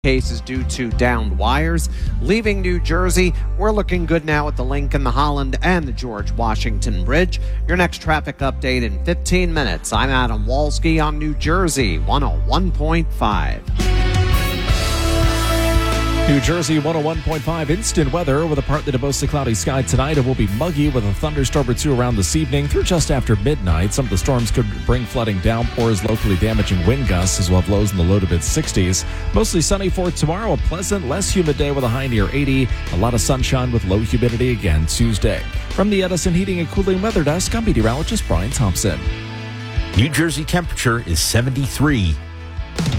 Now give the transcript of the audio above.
Cases due to downed wires. Leaving New Jersey, we're looking good now at the Lincoln, the Holland, and the George Washington Bridge. Your next traffic update in 15 minutes. I'm Adam Walski on New Jersey 101.5. New Jersey 101.5 instant weather with a partly to mostly cloudy sky tonight. It will be muggy with a thunderstorm or two around this evening through just after midnight. Some of the storms could bring flooding downpours, locally damaging wind gusts, as well as lows in the low to mid-60s. Mostly sunny for tomorrow. A pleasant, less humid day with a high near 80. A lot of sunshine with low humidity again Tuesday. From the Edison Heating and Cooling Weather Desk, I'm meteorologist Brian Thompson. New Jersey temperature is 73.